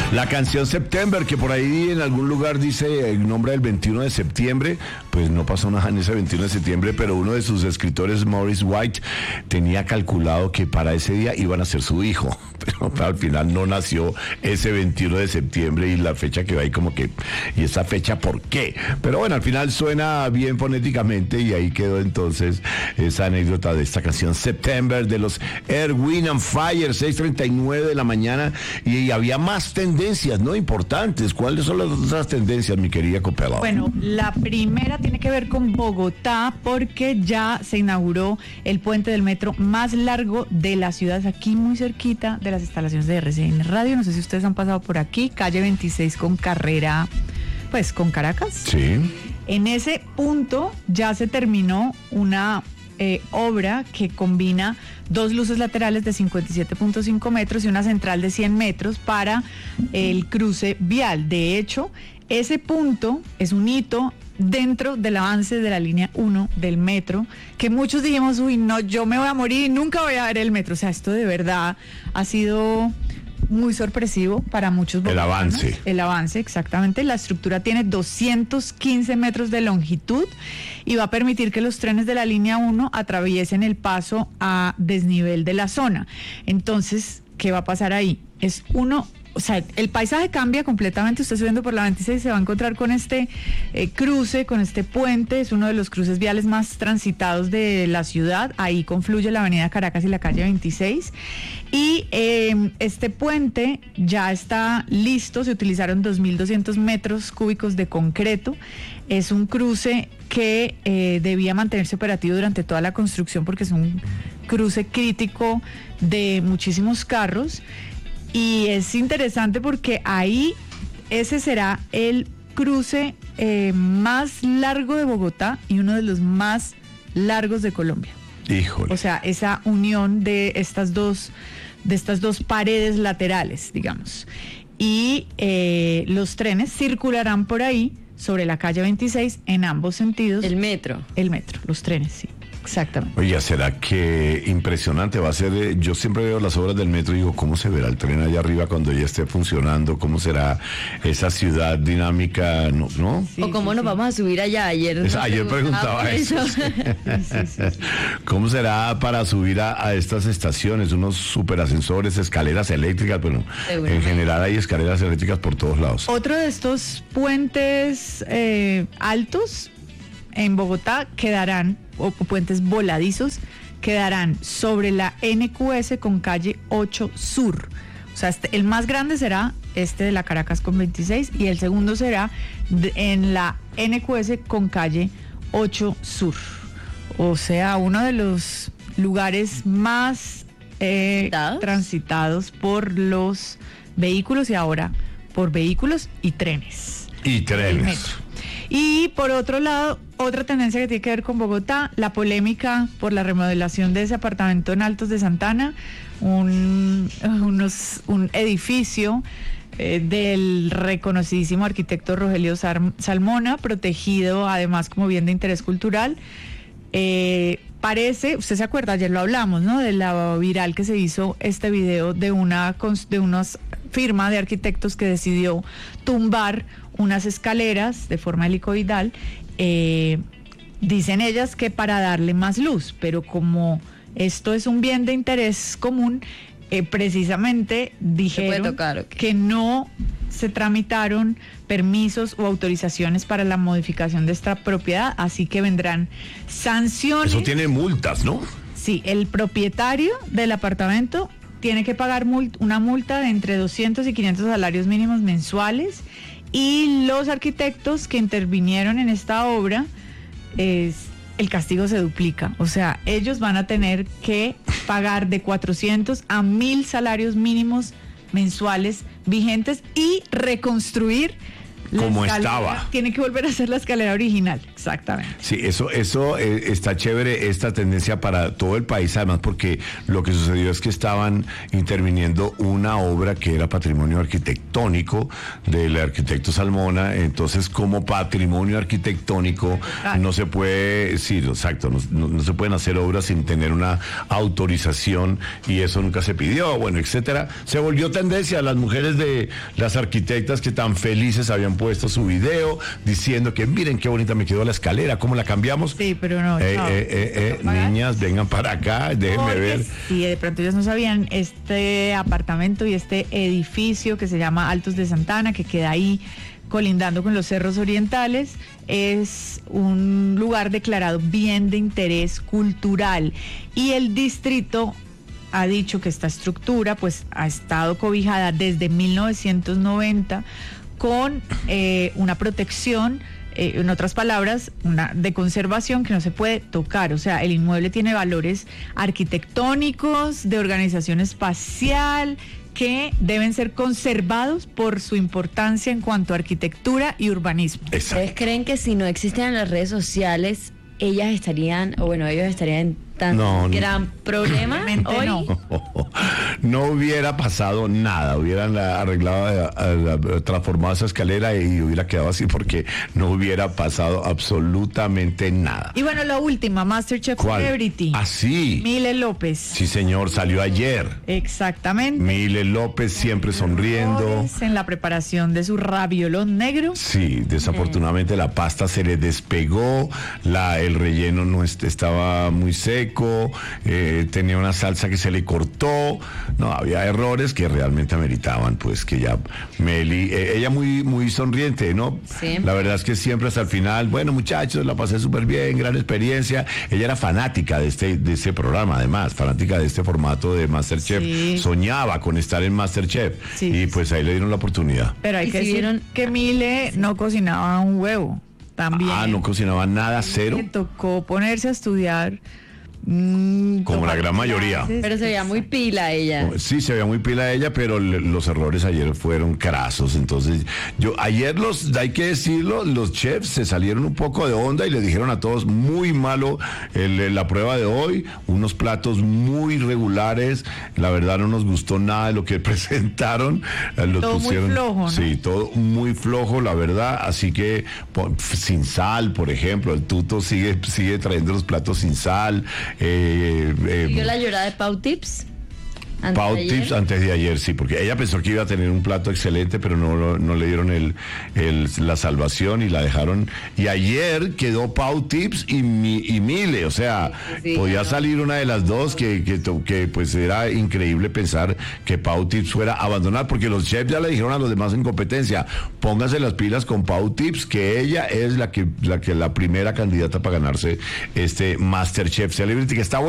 La canción September, que por ahí en algún lugar dice el nombre del 21 de septiembre, pues no pasó nada en ese 21 de septiembre, pero uno de sus escritores, Maurice White, tenía calculado que para ese día iban a ser su hijo, pero al final no nació ese 21 de septiembre y la fecha quedó ahí como que, ¿y esa fecha por qué? Pero bueno, al final suena bien fonéticamente y ahí quedó entonces esa anécdota de esta canción September de los Earth, Wind and Fire, 6:39 de la mañana, y había más tendencias, ¿no? Importantes. ¿Cuáles son las otras tendencias, mi querida Copela? Bueno, la primera tiene que ver con Bogotá, porque ya se inauguró el puente del metro más largo de la ciudad, aquí muy cerquita de las instalaciones de RCN Radio. No sé si ustedes han pasado por aquí, calle 26 con carrera, pues con Caracas. Sí. En ese punto ya se terminó una obra que combina dos luces laterales de 57.5 metros y una central de 100 metros para el cruce vial. De hecho, ese punto es un hito dentro del avance de la línea 1 del metro, que muchos dijimos, uy, no, yo me voy a morir y nunca voy a ver el metro. O sea, esto de verdad ha sido muy sorpresivo para muchos bogotanos. El avance, exactamente. La estructura tiene 215 metros de longitud y va a permitir que los trenes de la línea 1 atraviesen el paso a desnivel de la zona. Entonces, ¿qué va a pasar ahí? O sea, el paisaje cambia completamente. Usted subiendo por la 26 se va a encontrar con este cruce, con este puente. Es uno de los cruces viales más transitados de la ciudad. Ahí confluye la avenida Caracas y la calle 26. Y este puente ya está listo. Se utilizaron 2.200 metros cúbicos de concreto. Es un cruce que debía mantenerse operativo durante toda la construcción, porque es un cruce crítico de muchísimos carros. Y es interesante porque ahí ese será el cruce más largo de Bogotá y uno de los más largos de Colombia. Híjole. O sea, esa unión de estas dos paredes laterales, digamos. Y los trenes circularán por ahí sobre la calle 26 en ambos sentidos. El metro, los trenes, sí. Exactamente. Oye, ¿será que impresionante va a ser? Yo siempre veo las obras del metro y digo, ¿cómo se verá el tren allá arriba cuando ya esté funcionando? ¿Cómo será esa ciudad dinámica? ¿No? Sí, o cómo nos vamos a subir allá. Ayer preguntaba eso. Sí. ¿Cómo será para subir a estas estaciones? Unos superascensores, escaleras eléctricas. Bueno, en general hay escaleras eléctricas por todos lados. Otro de estos puentes altos en Bogotá o puentes voladizos, quedarán sobre la NQS con calle 8 Sur. O sea, el más grande será este de la Caracas con 26 y el segundo será en la NQS con calle 8 Sur. O sea, uno de los lugares más transitados por los vehículos y ahora por vehículos y trenes. Y por otro lado, otra tendencia que tiene que ver con Bogotá, la polémica por la remodelación de ese apartamento en Altos de Santana, un edificio del reconocidísimo arquitecto Rogelio Salmona, protegido además como bien de interés cultural. Parece, usted se acuerda, ayer lo hablamos, ¿no? De la viral que se hizo este video de una firma de arquitectos que decidió tumbar unas escaleras de forma helicoidal, dicen ellas que para darle más luz, pero como esto es un bien de interés común, precisamente dijeron que no se tramitaron permisos o autorizaciones para la modificación de esta propiedad, así que vendrán sanciones. Eso tiene multas, ¿no? Sí, el propietario del apartamento tiene que pagar una multa de entre 200 y 500 salarios mínimos mensuales, y los arquitectos que intervinieron en esta obra, el castigo se duplica. O sea, ellos van a tener que pagar de 400 a 1.000 salarios mínimos mensuales vigentes y reconstruir La como escalera, estaba. tiene que volver a hacer la escalera original, exactamente. Sí, eso está chévere, esta tendencia para todo el país, además porque lo que sucedió es que estaban interviniendo una obra que era patrimonio arquitectónico del arquitecto Salmona, entonces como patrimonio arquitectónico no se puede, sí, exacto, no se pueden hacer obras sin tener una autorización y eso nunca se pidió, bueno, etcétera. Se volvió tendencia a las mujeres de las arquitectas que tan felices habían puesto su video diciendo que miren qué bonita me quedó la escalera, cómo la cambiamos. Sí, pero no. Niñas, vengan para acá, déjenme Porque ver. si de pronto ellos no sabían, este apartamento y este edificio que se llama Altos de Santana, que queda ahí colindando con los cerros orientales, es un lugar declarado bien de interés cultural y el distrito ha dicho que esta estructura pues ha estado cobijada desde 1990 con una protección, en otras palabras, una de conservación que no se puede tocar. O sea, el inmueble tiene valores arquitectónicos, de organización espacial, que deben ser conservados por su importancia en cuanto a arquitectura y urbanismo. ¿Ustedes creen que si no existieran las redes sociales, ellas estarían, o bueno, ellos estarían en tan gran problema hoy? No hubiera pasado nada, hubieran arreglado, transformado esa escalera y hubiera quedado así porque no hubiera pasado absolutamente nada. Y bueno, la última, MasterChef ¿Cuál? Celebrity. Ah, sí. Mile López. Sí, señor, salió ayer. Exactamente. Mile López siempre sonriendo. En la preparación de su raviolón negro. Sí, desafortunadamente la pasta se le despegó, el relleno no estaba muy seco, tenía una salsa que se le cortó, no, había errores que realmente ameritaban, pues que ya Meli, ella muy sonriente, ¿no? Sí. La verdad es que siempre hasta el final, bueno muchachos, la pasé súper bien, gran experiencia, ella era fanática de este programa, además, fanática de este formato de MasterChef, Sí. Soñaba con estar en MasterChef, Sí. y pues ahí le dieron la oportunidad. Pero hay ¿Y que si decir vieron? que Mile no cocinaba un huevo. También. No cocinaba nada, cero. Le tocó ponerse a estudiar. Como la gran mayoría. Pero se veía muy pila ella. Sí, se veía muy pila ella, pero los errores ayer fueron crasos. Entonces, ayer hay que decirlo, los chefs se salieron un poco de onda y le dijeron a todos muy malo la prueba de hoy, unos platos muy regulares. La verdad no nos gustó nada de lo que presentaron. Todo muy flojo, ¿no? Sí, todo muy flojo, la verdad. Así que sin sal, por ejemplo, el Tuto sigue trayendo los platos sin sal. ¿Vio la llorada de Pau Tips? Pau Tips antes de ayer, sí, porque ella pensó que iba a tener un plato excelente, pero no le dieron la salvación y la dejaron. Y ayer quedó Pau Tips y Mile, o sea, Sí, podía ¿no? salir una de las dos que pues era increíble pensar que Pau Tips fuera a abandonar, porque los chefs ya le dijeron a los demás en competencia, pónganse las pilas con Pau Tips, que ella es la primera candidata para ganarse este MasterChef Celebrity, que está